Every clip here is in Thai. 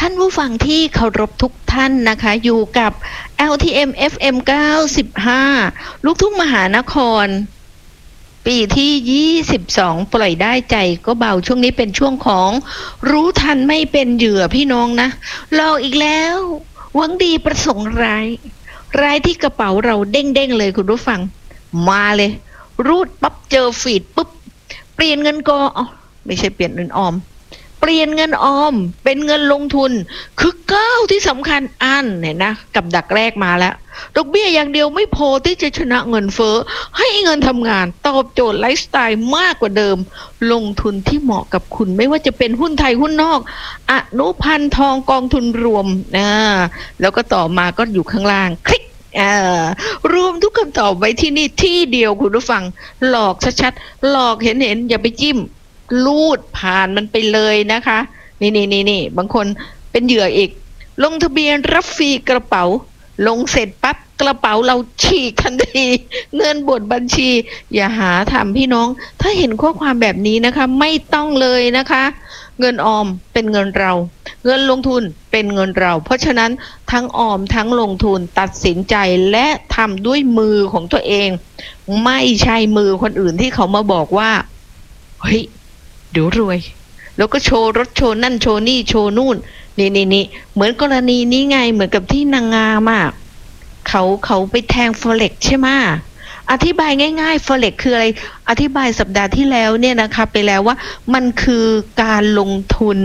ท่านผู้ฟังที่เคารพทุกท่านนะคะอยู่กับ LTM FM 95 ลูกทุ่งมหานคร ปีที่22ปล่อยได้ใจก็เบาช่วงนี้เป็นช่วงของรู้ทันไม่เป็นเหยื่อพี่น้องนะรออีกแล้วหวังดีประสงค์ร้ายที่กระเป๋าเราเด้งๆเลยคุณผู้ฟังมาเลยรูดปั๊บเจอฟีดปุ๊บเปลี่ยนเงินกอไม่ใช่เปลี่ยนเงินออมเปลี่ยนเงินออมเป็นเงินลงทุนคือก้าวที่สำคัญอันเนี่ยนะกับดักแรกมาแล้วดอกเบี้ยอย่างเดียวไม่พอที่จะชนะเงินเฟ้อให้เงินทำงานตอบโจทย์ไลฟ์สไตล์มากกว่าเดิมลงทุนที่เหมาะกับคุณไม่ว่าจะเป็นหุ้นไทยหุ้นนอกอนุพันธ์ทองกองทุนรวมแล้วก็ต่อมาก็อยู่ข้างล่างคลิกรวมทุกคำตอบไว้ที่นี่ที่เดียวคุณผู้ฟังหลอกชัดๆหลอกเห็นอย่าไปจิ้มลูดผ่านมันไปเลยนะคะนี่บางคนเป็นเหยื่ออีกลงทะเบียนรับฟรีกระเป๋าลงเสร็จปั๊บกระเป๋าเราฉีกทันทีเงินบดบัญชีอย่าหาทำพี่น้องถ้าเห็นข้อความแบบนี้นะคะไม่ต้องเลยนะคะเงินออมเป็นเงินเราเงินลงทุนเป็นเงินเราเพราะฉะนั้นทั้งออมทั้งลงทุนตัดสินใจและทำด้วยมือของตัวเองไม่ใช่มือคนอื่นที่เขามาบอกว่าเฮ้ยเดี๋ยวรวยแล้วก็โชว์รถโชว์นั่นโชว์นี่โชว์นู่นนี่เหมือนกรณีนี้ไงเหมือนกับที่นางงามเขาไปแทง Forex ใช่ไหมอธิบายง่ายๆ Forex คืออะไรอธิบายสัปดาห์ที่แล้วเนี่ยนะคะไปแล้วว่ามันคือการลงทุน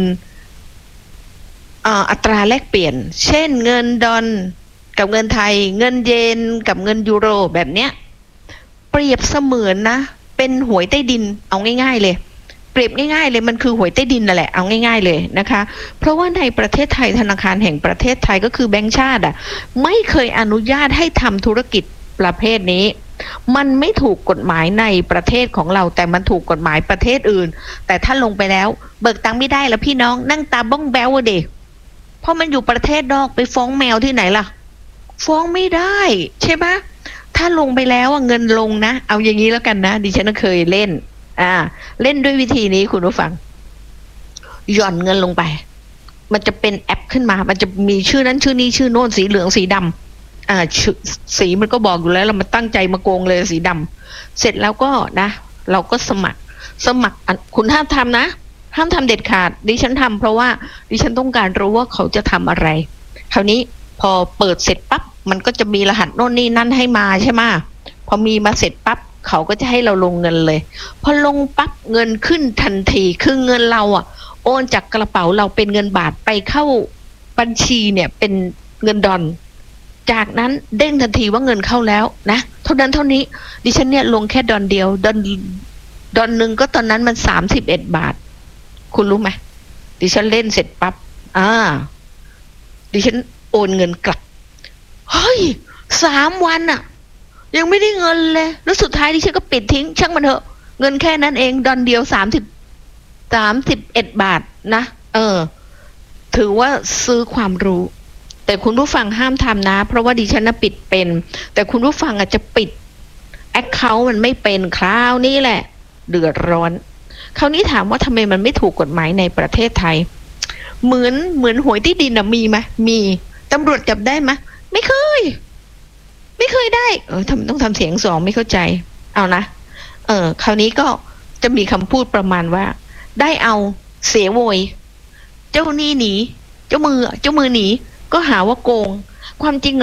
อัตราแลกเปลี่ยนเช่นเงินดอลกับเงินไทยเงินเยนกับเงินยูโรแบบเนี้ยเปรียบเสมือนนะเป็นหวยใต้ดินเอาง่ายๆเลยเปรียบง่ายๆเลยมันคือหวยใต้ดินนั่นแหละเอาง่ายๆเลยนะคะเพราะว่าในประเทศไทยธนาคารแห่งประเทศไทยก็คือแบงก์ชาติไม่เคยอนุญาตให้ทำธุรกิจประเภทนี้มันไม่ถูกกฎหมายในประเทศของเราแต่มันถูกกฎหมายประเทศอื่นแต่ถ้าลงไปแล้วเบิกตังค์ไม่ได้แล้วพี่น้องนั่งตาบ้องแบ้วเด็กเพราะมันอยู่ประเทศนอกไปฟ้องแมวที่ไหนล่ะฟ้องไม่ได้ใช่ไหมถ้าลงไปแล้วเงินลงนะเอาอย่างนี้แล้วกันนะดิฉันเคยเล่นเล่นด้วยวิธีนี้คุณผู้ฟังหย่อนเงินลงไปมันจะเป็นแอปขึ้นมามันจะมีชื่อนั้นชื่อนี้ชื่อโน้นสีเหลืองสีดำสีมันก็บอกอยู่แล้วเรามาตั้งใจมาโกงเลยสีดำเสร็จแล้วก็นะเราก็สมัครคุณห้ามทำนะห้ามทำเด็ดขาดดิฉันทำเพราะว่าดิฉันต้องการรู้ว่าเขาจะทำอะไรคราวนี้พอเปิดเสร็จปั๊บมันก็จะมีรหัสโน่นนี่นั่นให้มาใช่ไหมพอมีมาเสร็จปั๊บเขาก็จะให้เราลงเงินเลยพอลงปั๊บเงินขึ้นทันทีคือเงินเราโอนจากกระเป๋าเราเป็นเงินบาทไปเข้าบัญชีเนี่ยเป็นเงินดอลจากนั้นเด้งทันทีว่าเงินเข้าแล้วนะเท่านั้นเท่านี้ดิฉันเนี่ยลงแค่ดอลเดียวดอลนึงก็ตอนนั้นมัน31 บาทคุณรู้ไหมดิฉันเล่นเสร็จปั๊บดิฉันโอนเงินกลับเฮ้ย3 วันยังไม่ได้เงินเลยแล้วสุดท้ายดิฉันก็ปิดทิ้งช่างมันเถอะเงินแค่นั้นเองดอนเดียว31 บาทนะถือว่าซื้อความรู้แต่คุณผู้ฟังห้ามทำนะเพราะว่าดิฉันปิดเป็นแต่คุณผู้ฟังอาจจะปิดแอคเคาท์มันไม่เป็นคราวนี้แหละเดือดร้อนคราวนี้ถามว่าทำไมมันไม่ถูกกฎหมายในประเทศไทยเหมือนหวยที่ดินมีไหมมีตำรวจจับได้ไหมไม่เคยได้ต้องทำเสียง2ไม่เข้าใจเอานะคราวนี้ก็จะมีคำพูดประมาณว่าได้เอาเสียโวยเจ้าหนี้หนีเจ้ามือหนีก็หาว่าโกงความจริง